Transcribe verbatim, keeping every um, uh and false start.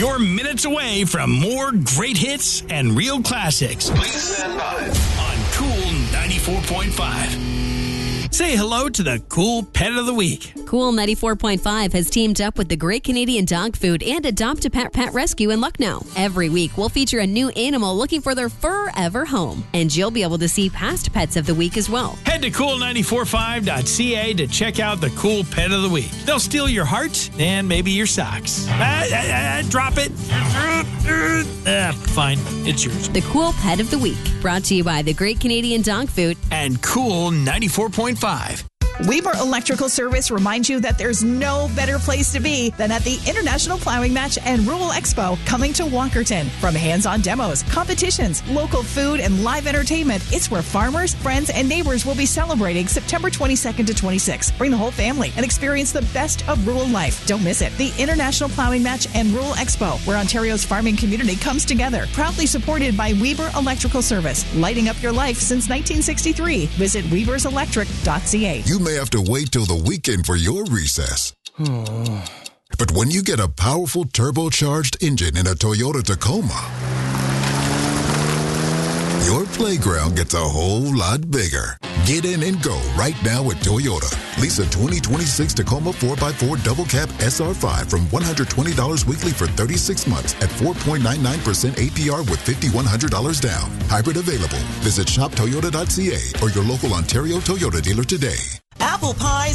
You're minutes away from more great hits and real classics. Please stand by. On Cool ninety-four point five. Say hello to the Cool Pet of the Week. Cool ninety-four point five has teamed up with the Great Canadian Dog Food and Adopt a Pet Pet Rescue in Lucknow. Every week, we'll feature a new animal looking for their forever home. And you'll be able to see past pets of the week as well. Head to cool nine four five dot c a to check out the Cool Pet of the Week. They'll steal your heart and maybe your socks. Ah, ah, ah, drop it. Ah, fine, it's yours. The Cool Pet of the Week, brought to you by the Great Canadian Dog Food and Cool ninety-four point five. Weber Electrical Service reminds you that there's no better place to be than at the International Plowing Match and Rural Expo coming to Walkerton. From hands-on demos, competitions, local food, and live entertainment, it's where farmers, friends, and neighbors will be celebrating September twenty-second to twenty-sixth. Bring the whole family and experience the best of rural life. Don't miss it. The International Plowing Match and Rural Expo, where Ontario's farming community comes together. Proudly supported by Weber Electrical Service, lighting up your life since nineteen sixty-three. Visit webers electric dot c a. You may have to wait till the weekend for your recess. But when you get a powerful turbocharged engine in a Toyota Tacoma, your playground gets a whole lot bigger. Get in and go right now at Toyota. Lease a twenty twenty-six Tacoma four by four Double Cab S R five from one hundred twenty dollars weekly for thirty-six months at four point nine nine percent A P R with five thousand one hundred dollars down. Hybrid available. Visit shop toyota dot c a or your local Ontario Toyota dealer today. Apple pies